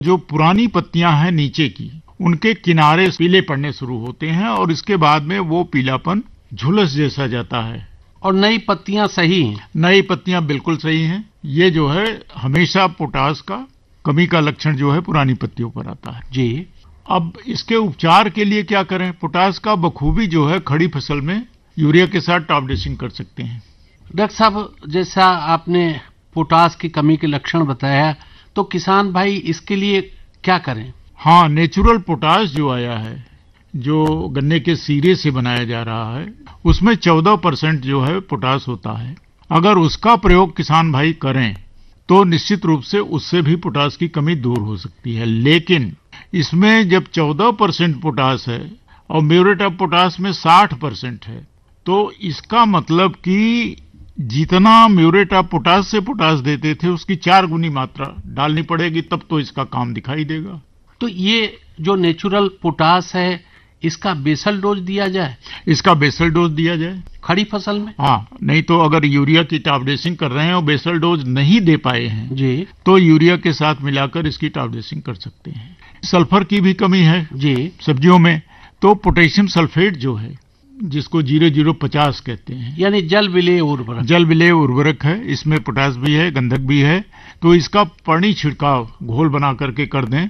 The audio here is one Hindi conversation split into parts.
जो पुरानी पत्तियां हैं नीचे की, उनके किनारे पीले पड़ने शुरू होते हैं और इसके बाद में वो पीलापन झुलस जैसा जाता है। और नई पत्तियां सही हैं? नई पत्तियां बिल्कुल सही हैं। ये जो है हमेशा पोटास का कमी का लक्षण जो है पुरानी पत्तियों पर आता है जी। अब इसके उपचार के लिए क्या करें? पोटास का बखूबी जो है खड़ी फसल में यूरिया के साथ टॉप ड्रेसिंग कर सकते हैं। डॉक्टर साहब, जैसा आपने पोटास की कमी के लक्षण बताया, तो किसान भाई इसके लिए क्या करें? हाँ, नेचुरल पोटास जो आया है, जो गन्ने के सीरे से बनाया जा रहा है, उसमें 14% जो है पोटास होता है। अगर उसका प्रयोग किसान भाई करें तो निश्चित रूप से उससे भी पोटास की कमी दूर हो सकती है। लेकिन इसमें जब 14% पोटास है और म्यूरेट ऑफ पोटास में 60% है, तो इसका मतलब कि जितना म्यूरेट ऑफ पोटास से पोटास देते थे उसकी 4 गुनी मात्रा डालनी पड़ेगी, तब तो इसका काम दिखाई देगा। तो ये जो नेचुरल पोटास है, इसका बेसल डोज दिया जाए? इसका बेसल डोज दिया जाए खड़ी फसल में। हाँ, नहीं तो अगर यूरिया की टॉप ड्रेसिंग कर रहे हैं और बेसल डोज नहीं दे पाए हैं जी, तो यूरिया के साथ मिलाकर इसकी टॉप ड्रेसिंग कर सकते हैं। सल्फर की भी कमी है जी सब्जियों में, तो पोटेशियम सल्फेट जो है, जिसको 0050 कहते हैं, यानी जल विलेय उर्वरक। जल विलेय उर्वरक है। इसमें पोटास भी है, गंधक भी है, तो इसका पानी छिड़काव घोल बना करके कर दें।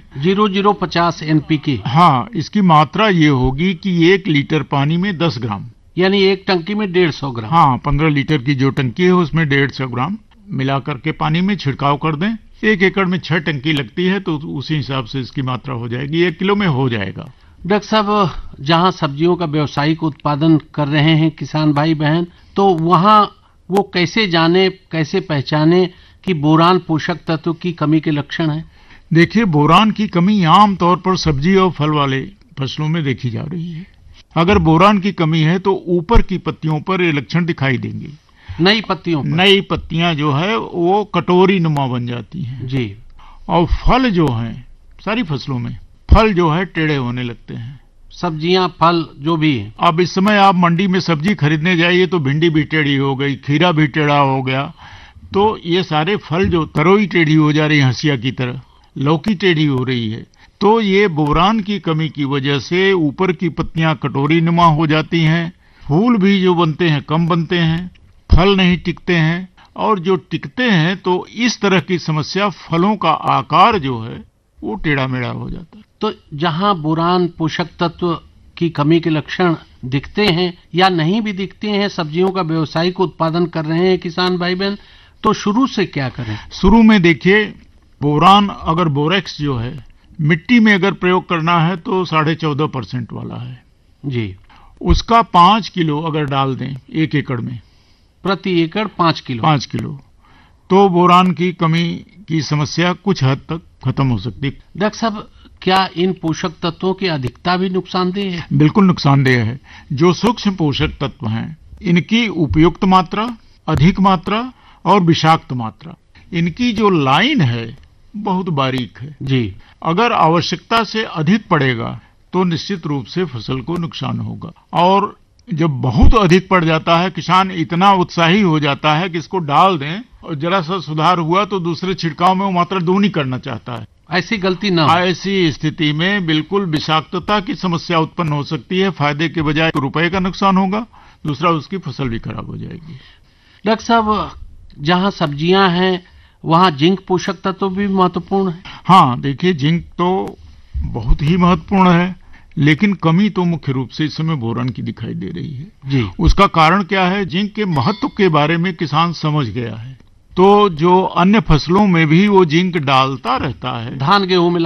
0050 NPK। हाँ, इसकी मात्रा ये होगी कि 1 लीटर पानी में 10 ग्राम, यानी एक टंकी में 150 ग्राम। हाँ, 15 लीटर की जो टंकी है उसमें 150 ग्राम मिला करके पानी में छिड़काव कर दें। 1 एकड़ में 6 टंकी लगती है, तो उसी हिसाब से इसकी मात्रा हो जाएगी, 1 किलो में हो जाएगा। डॉक्टर साहब, जहां सब्जियों का व्यावसायिक उत्पादन कर रहे हैं किसान भाई बहन, तो वहां वो कैसे जाने, कैसे पहचाने कि बोरान पोषक तत्व की कमी के लक्षण है? देखिए, बोरान की कमी आमतौर पर सब्जी और फल वाले फसलों में देखी जा रही है। अगर बोरान की कमी है तो ऊपर की पत्तियों पर ये लक्षण दिखाई देंगे। नई पत्तियों पर? नई पत्तियां जो है वो कटोरी नुमा बन जाती हैं जी। और फल जो हैं, सारी फसलों में फल जो है टेढ़े होने लगते हैं। सब्जियां, फल जो भी है। अब इस समय आप मंडी में सब्जी खरीदने जाइए तो भिंडी भी टेढ़ी हो गई, खीरा भी टेढ़ा हो गया, तो ये सारे फल जो तरोई टेढ़ी हो जा रही है, हंसिया की तरह, लौकी टेढ़ी हो रही है, तो ये बोरान की कमी की वजह से ऊपर की पत्तियां कटोरी नुमा हो जाती हैं, फूल भी जो बनते हैं कम बनते हैं, फल नहीं टिकते हैं, और जो टिकते हैं तो इस तरह की समस्या, फलों का आकार जो है वो टेढ़ा मेढ़ा हो जाता है। तो जहां बोरान पोषक तत्व की कमी के लक्षण दिखते हैं या नहीं भी दिखते हैं, सब्जियों का व्यावसायिक उत्पादन कर रहे हैं किसान भाई बहन, तो शुरू से क्या करें? शुरू में देखिए, बोरान अगर बोरेक्स जो है मिट्टी में अगर प्रयोग करना है तो 14.5% वाला है जी। उसका 5 किलो अगर डाल दें 1 एकड़ में, प्रति एकड़ 5 किलो? 5 किलो, तो बोरान की कमी की समस्या कुछ हद तक खत्म हो सकती है। डॉक्टर साहब, क्या इन पोषक तत्वों की अधिकता भी नुकसानदेह है? बिल्कुल नुकसानदेह है। जो सूक्ष्म पोषक तत्व हैं, इनकी उपयुक्त मात्रा, अधिक मात्रा और विषाक्त मात्रा, इनकी जो लाइन है बहुत बारीक है जी। अगर आवश्यकता से अधिक पड़ेगा तो निश्चित रूप से फसल को नुकसान होगा, और जब बहुत अधिक पड़ जाता है, किसान इतना उत्साही हो जाता है कि इसको डाल दें और जरा सा सुधार हुआ तो दूसरे छिड़काव में वो मात्रा दोगुनी करना चाहता है। ऐसी गलती ना हो। ऐसी स्थिति में बिल्कुल विषाक्तता की समस्या उत्पन्न हो सकती है। फायदे के बजाय रुपए का नुकसान होगा, दूसरा उसकी फसल भी खराब हो जाएगी। डॉक्टर साहब, जहां सब्जियां हैं वहां जिंक पोषक तत्व भी महत्वपूर्ण है? हाँ, देखिए, जिंक तो बहुत ही महत्वपूर्ण है, लेकिन कमी तो मुख्य रूप से इस समय बोरान की दिखाई दे रही है जी। उसका कारण क्या है? जिंक के महत्व के बारे में किसान समझ गया है, तो जो अन्य फसलों में भी वो जिंक डालता रहता है। धान गेहूं में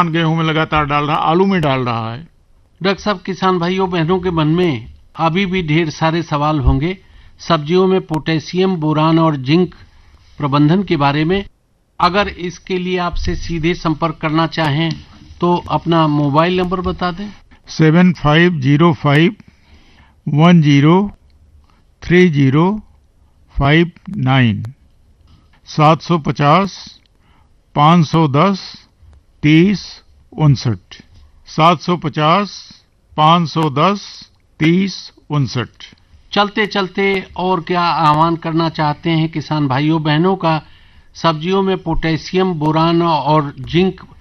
लगातार डाल रहा, आलू में डाल रहा है। डॉक्टर साहब, किसान भाइयों बहनों के मन में अभी भी ढेर सारे सवाल होंगे सब्जियों में पोटेशियम, बोरान और जिंक प्रबंधन के बारे में। अगर इसके लिए आपसे सीधे संपर्क करना चाहें तो अपना मोबाइल नंबर बता दें। 7505103059 750 510 3059 750 510 3059। चलते चलते और क्या आह्वान करना चाहते हैं किसान भाइयों बहनों का? सब्जियों में पोटेशियम, बोरान और जिंक